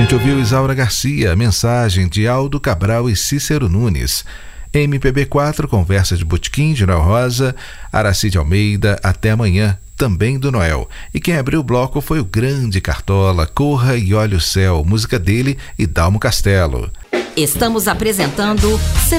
gente ouviu Isaura Garcia, Mensagem de Aldo Cabral e Cícero Nunes. MPB4, Conversa de Botequim, de Noel Rosa, Aracide Almeida, Até Amanhã, também do Noel. E quem abriu o bloco foi o grande Cartola, Corra e Olhe o Céu, música dele e Dalmo Castelo. Estamos apresentando